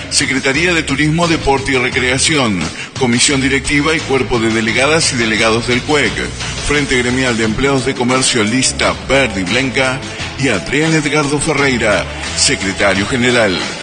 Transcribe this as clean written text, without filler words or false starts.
Secretaría de Turismo, Deporte y Recreación, Comisión Directiva y Cuerpo de Delegadas y Delegados del CUEC, Frente Gremial de Empleados de Comercio Lista Verde y Blanca y Adrián Edgardo Ferreira, Secretario General.